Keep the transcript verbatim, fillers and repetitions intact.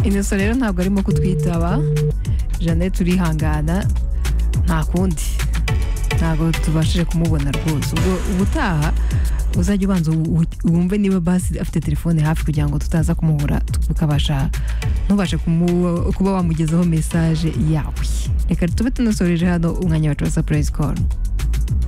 Innocent rero ntabwo arimo kutwitaba. Jeannette urihangana nta kundi ntabwo tubashije kumubona rwose. Ubwo ubutaha uzajya ubanza wumve niba basi afite telefone hafi kugira ngo tutaza kumuhura tukabasha ntubashe kuba wamugezaho message yawe. Reka tube tunasoreje hano umwanya wacu wa surprise call.